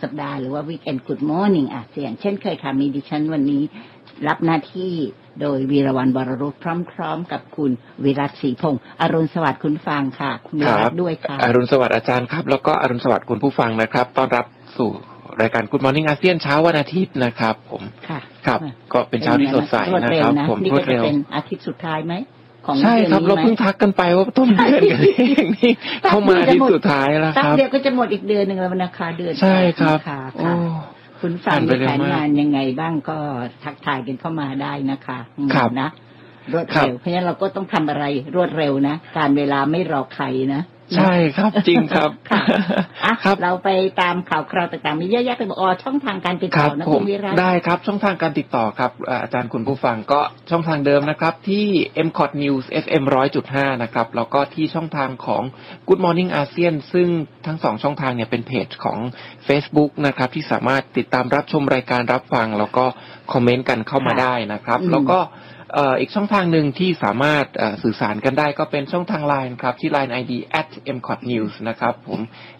สัปดาห์หรือว่า Weekend Good Morning อาเซียนเช่นเคยค่ะมีดิฉันวันนี้รับหน้าที่โดยวีรวรรณวรรุษพร้อมๆกับคุณวิรัตศรีพงษ์อรุณสวัสดิ์คุณฟังค่ะคุณวิรัตด้วยค่ะอรุณสวัสดิ์อาจารย์ครับแล้วก็อรุณสวัสดิ์คุณผู้ฟังนะครับต้อนรับสู่รายการ Good Morning อาเซียนเช้าวันอาทิตย์นะครับผมค่ะครับก็เป็นเช้าที่สดใสนะครับผมรวดเร็วเป็นอาทิตย์สุดท้ายไหมใช่ครับเราเพิ่งทักกันไปว่าต้นเดือนกันเองนี่เข้ามาที่สุดท้ายแล้วครับเดี๋ยวก็จะหมดอีกเดือนนึงแล้วนะคะเดือนใช่ครับคุณฟังมีแผนงานยังไงบ้างก็ทักทายกันเข้ามาได้นะคะนะรวดเร็วเพราะฉะนั้นเราก็ต้องทำอะไรรวดเร็วนะการเวลาไม่รอใครนะใช่ครับจริงครับครับเราไปตามข่าวคราวต่างๆมีเยอะแยะไปหมดช่องทางการติดต่อนะคุณวิรัตได้ครับช่องทางการติดต่อครับอาจารย์คุณผู้ฟังก็ช่องทางเดิมนะครับที่ MCOT News FM 100.5 นะครับแล้วก็ที่ช่องทางของ Good Morning อาเซียนซึ่งทั้งสองช่องทางเนี่ยเป็นเพจของ Facebook นะครับที่สามารถติดตามรับชมรายการรับฟังแล้วก็คอมเมนต์กันเข้ามาได้นะครับแล้วก็อีกช่องทางหนึ่งที่สามารถสื่อสารกันได้ก็เป็นช่องทาง LINE ครับที่ LINE ID @mcotnews นะครับผม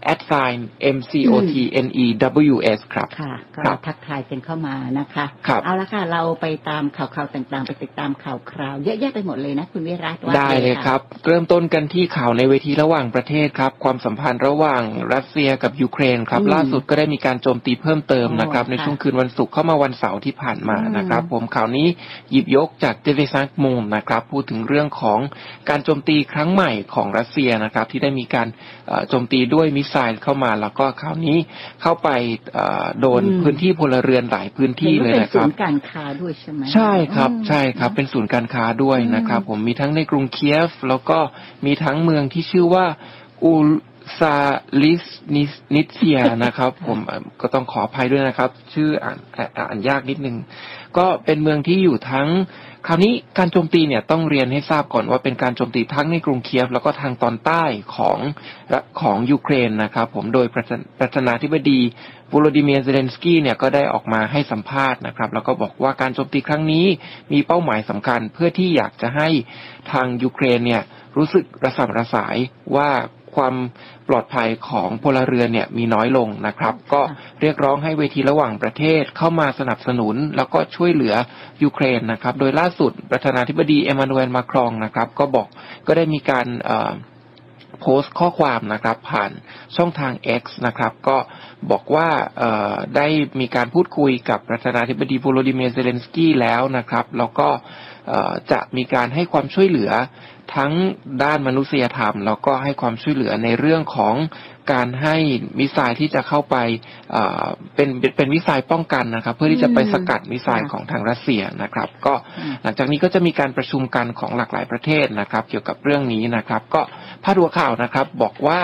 @mcotnews ครับค่ะก็ทักทายกันเข้ามานะคะเอาละค่ะเราไปตามข่าวๆต่างๆไปติดตามข่าวคราวเยอะแยะไปหมดเลยนะคุณวิรัตได้เลยครับเริ่มต้นกันที่ข่าวในเวทีระหว่างประเทศครับความสัมพันธ์ระหว่างรัสเซียกับยูเครนครับล่าสุดก็ได้มีการโจมตีเพิ่มเติมนะครับในช่วงคืนวันศุกร์เข้ามาวันเสาร์ที่ผ่านมานะครับผมข่าวนี้หยิบยกจากเดวิซังมูนนะครับพูดถึงเรื่องของการโจมตีครั้งใหม่ของรัสเซียนะครับที่ได้มีการโจมตีด้วยมิสไซล์เข้ามาแล้วก็คราวนี้เข้าไปโดนพื้นที่พลเรือนหลายพื้นที่เลยนะครับเป็นศูนย์การค้าด้วยใช่ไหมใช่ครับใช่ครับเป็นศูนย์การค้าด้วยนะครับผมมีทั้งในกรุงเคียฟแล้วก็มีทั้งเมืองที่ชื่อว่าอูซาลิสนิเซียนะครับผมก็ต้องขออภัยด้วยนะครับชื่ออ่านยากนิดนึงก็เป็นเมืองที่อยู่ทั้งคราวนี้การโจมตีเนี่ยต้องเรียนให้ทราบก่อนว่าเป็นการโจมตีทั้งในกรุงเคียฟแล้วก็ทางตอนใต้ของยูเครนนะครับผมโดยประธานาธิบดีโวโลดิเมียร์เซเลนสกี้เนี่ยก็ได้ออกมาให้สัมภาษณ์นะครับแล้วก็บอกว่าการโจมตีครั้งนี้มีเป้าหมายสำคัญเพื่อที่อยากจะให้ทางยูเครนเนี่ยรู้สึกระสำระสายว่าความปลอดภัยของพลเรือนเนี่ยมีน้อยลงนะครับก็เรียกร้องให้เวทีระหว่างประเทศเข้ามาสนับสนุนแล้วก็ช่วยเหลือยูเครนนะครับโดยล่าสุดประธานาธิบดีเอมานูเอลมาครองนะครับก็ได้มีการโพสต์ข้อความนะครับผ่านช่องทาง X นะครับก็บอกว่าได้มีการพูดคุยกับประธานาธิบดีโวโลดิเมียร์เซเลนสกี้แล้วนะครับแล้วก็จะมีการให้ความช่วยเหลือทั้งด้านมนุษยธรรมแล้วก็ให้ความช่วยเหลือในเรื่องของการให้มิสไซล์ที่จะเข้าไปเป็นมิสไซล์ป้องกันนะครับเพื่อที่จะไปสกัดมิสไซล์ของทางรัสเซียนะครับก็หลังจากนี้ก็จะมีการประชุมกันของหลากหลายประเทศนะครับเกี่ยวกับเรื่องนี้นะครับก็พาดหัวข่าวนะครับบอกว่า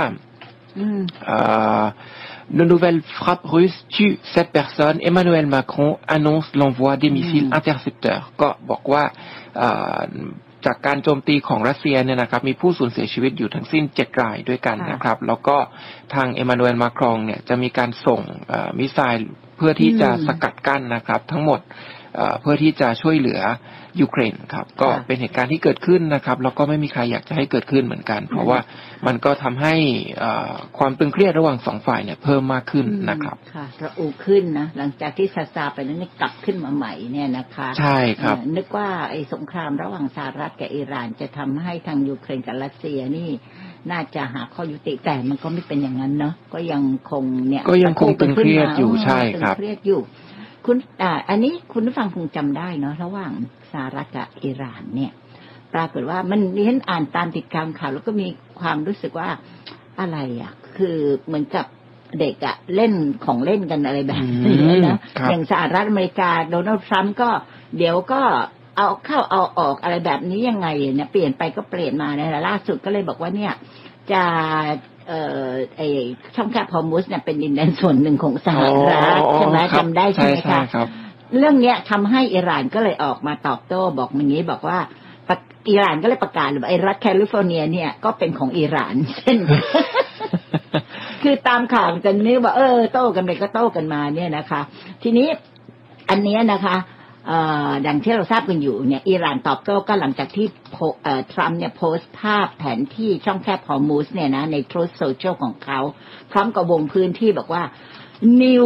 De nouvelles frappes russes tuent 7 personnes. Emmanuel Macron annonce l'envoi des missiles intercepteurs. ก็บอกว่าจากการโจมตีของรัสเซียเนี่ยนะครับมีผู้สูญเสียชีวิตอยู่ทั้งสิ้น7 รายด้วยกันนะครับแล้วก็ทางเอมานูเอลมาครองเนี่ยจะมีการส่งมิสไซล์เพื่อที่จะสกัดกั้นนะครับทั้งหมดเพื่อที่จะช่วยเหลือยูเครนครับก็เป็นเหตุการณ์ที่เกิดขึ้นนะครับแล้วก็ไม่มีใครอยากจะให้เกิดขึ้นเหมือนกันเพราะว่ามันก็ทำให้ความตึงเครียดระหว่างสองฝ่ายเนี่ยเพิ่มมากขึ้นนะครับค่ะระอุขึ้นนะหลังจากที่ซาไปนั้นกลับขึ้นมาใหม่เนี่ยนะคะใช่ครับนึกว่าไอ้สงครามระหว่างสหรัฐกับอิหร่านจะทำให้ทางยูเครนกับรัสเซียนี่น่าจะหาข้อยุติแต่มันก็ไม่เป็นอย่างนั้นเนาะก็ยังคงเนี่ยก็ยังคงตึงเครียดอยู่ใช่ครับตึงเครียดอยู่คุณอันนี้คุณผู้ฟังคงจำได้เนาะระหว่างสหรัฐกับอิหร่านเนี่ยปรากฏว่ามันเห็นอ่านตามติดตามข่าวแล้วก็มีความรู้สึกว่าอะไรอ่ะคือเหมือนกับเด็กอ่ะเล่นของเล่นกันอะไรแบบนี้นะอย่างสหรัฐอเมริกาโดนัลด์ทรัมป์ก็เดี๋ยวก็เอาเข้าเอาออกอะไรแบบนี้ยังไงเนี่ยเปลี่ยนไปก็เปลี่ยนมาเนี่ยล่าสุดก็เลยบอกว่าเนี่ยจะไอช่องแคบฮอร์มุสเนี่ยเป็นดินแดนส่วนหนึ่งของสหรัฐใช่ไหมจำได้ใช่ไหมคะเรื่องเนี้ยทำให้อิหร่านก็เลยออกมาตอบโต้บอกอย่างนี้บอกว่าอิหร่านก็เลยประกาศว่าไอ้รัฐแคลิฟอร์เนียเนี่ยก็เป็นของอิหร่านเช่น คือตามข่าวจะนึกว่าโต้กันไปก็โต้กันมาเนี่ยนะคะทีนี้อันนี้นะคะดังที่เราทราบกันอยู่เนี่ยอิหร่านตอบโต้ก็หลังจากที่ทรัมป์เนี่ยโพสต์ภาพแผนที่ช่องแคบฮอร์มุสเนี่ยนะใน Truth Social ของเขาพร้อมกับวงพื้นที่บอกว่า New